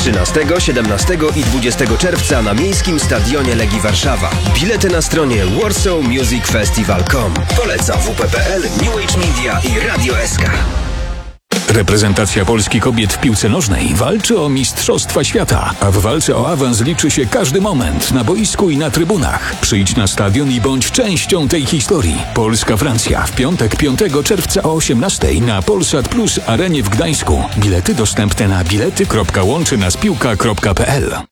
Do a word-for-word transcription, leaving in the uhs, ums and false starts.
trzynastego, siedemnastego i dwudziestego czerwca na Miejskim Stadionie Legii Warszawa. Bilety na stronie warsaw music festival kropka com. Poleca W P P L, New Age Media i Radio S K. Reprezentacja Polski kobiet w piłce nożnej walczy o Mistrzostwa Świata, a w walce o awans liczy się każdy moment na boisku i na trybunach. Przyjdź na stadion i bądź częścią tej historii. Polska-Francja w piątek piątego czerwca o osiemnastej na Polsat Plus Arenie w Gdańsku. Bilety dostępne na bilety kropka łączy nas piłka kropka p l.